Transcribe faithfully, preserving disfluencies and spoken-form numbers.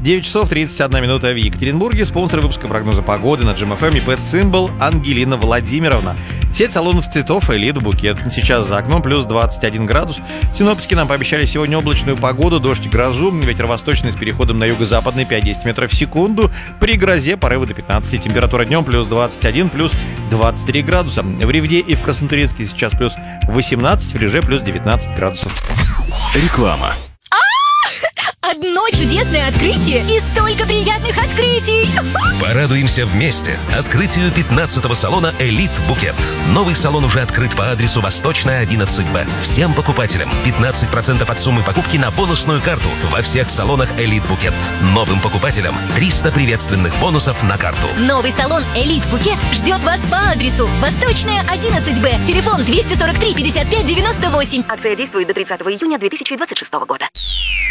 девять часов тридцать одна минута в Екатеринбурге. Спонсор выпуска прогноза погоды на Джем эф эм и Pet Symbol Ангелина Владимировна. Сеть салонов цветов «Элит Букет». Сейчас за окном плюс двадцать один градус. Синоптики нам пообещали сегодня облачную погоду, дождь и грозу. Ветер восточный с переходом на юго-западный пять-десять метров в секунду. При грозе порывы до пятнадцати. Температура днем плюс двадцать один, плюс двадцать три градуса. В Ревде и в Краснотурьинске сейчас плюс восемнадцать, в Реже плюс девятнадцать градусов. Реклама. Одно чудесное открытие и столько приятных открытий! Порадуемся вместе открытию пятнадцатого салона «Элит Букет». Новый салон уже открыт по адресу Восточная, одиннадцать Б. Всем покупателям пятнадцать процентов от суммы покупки на бонусную карту во всех салонах «Элит Букет». Новым покупателям триста приветственных бонусов на карту. Новый салон «Элит Букет» ждет вас по адресу Восточная, одиннадцать Б. Телефон двести сорок три пятьдесят пять девяносто восемь. Акция действует до тридцатого июня две тысячи двадцать шестого года.